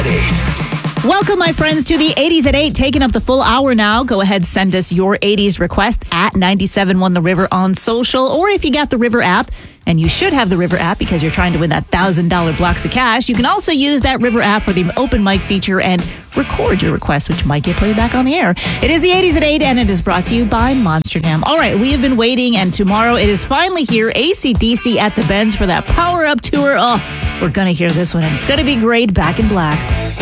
Welcome, my friends, to the 80s at 8, taking up the full hour now. Go ahead, send us your 80s request at 97.1 The River on social, or if you got the River app, and you should have the River app because you're trying to win that $1,000 blocks of cash, you can also use that River app for the open mic feature and record your request, which might get played back on the air. It is the 80s at 8, and it is brought to you by Monster Jam. All right, we have been waiting, and tomorrow it is finally here, AC/DC at the Benz for that Power Up Tour. Oh, we're going to hear this one, and it's going to be great. Back in Black.